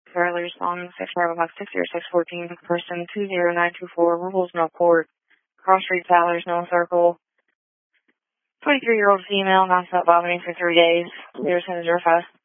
Fairly responding 6560614, person 20924, Rules No Court, Cross Street, Towers, No Circle. 23-year-old female, not stopped vomiting for 3 days. Leader sends your request.